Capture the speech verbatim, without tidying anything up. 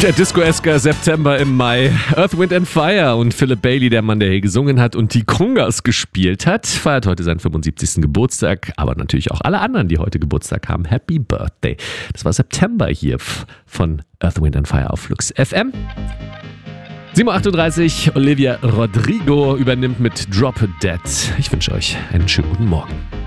Der Disco-esker September im Mai. Earth, Wind and Fire und Philip Bailey, der Mann, der hier gesungen hat und die Congas gespielt hat, feiert heute seinen fünfundsiebzigsten Geburtstag. Aber natürlich auch alle anderen, die heute Geburtstag haben. Happy Birthday. Das war September hier von Earth, Wind and Fire auf Flux F M. sieben Uhr achtunddreißig, Olivia Rodrigo übernimmt mit Drop Dead. Ich wünsche euch einen schönen guten Morgen.